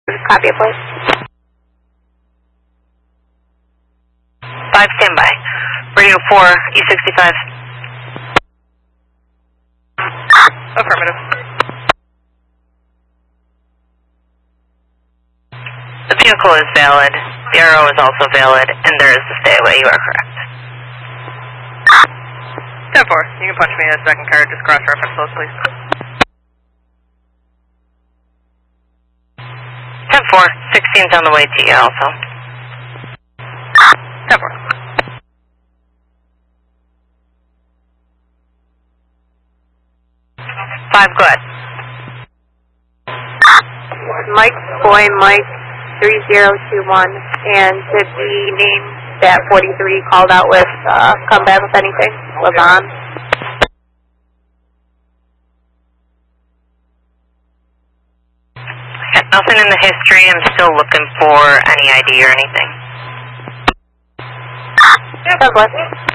Copy it, please. 5, standby. Radio 4, E65. Affirmative. The vehicle is valid, the RO is also valid, and there is the stay away. You are correct. 10-4, you can punch me in a second card, just cross-reference those, please. 10-4, 16's on the way to you also. 10-4. Go ahead. Mike Boy, Mike 3021, and did the name that 43 called out with come back with anything? Levon? Got nothing in the history. I'm still looking for any ID or anything. God bless.